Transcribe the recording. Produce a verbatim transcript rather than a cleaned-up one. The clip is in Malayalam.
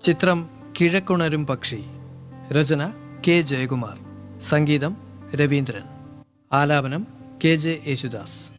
ചിത്രം കിഴക്കുണരും പക്ഷി. രചന കെ ജയകുമാർ. സംഗീതം രവീന്ദ്രൻ. ആലാപനം കെ ജെ യേശുദാസ്.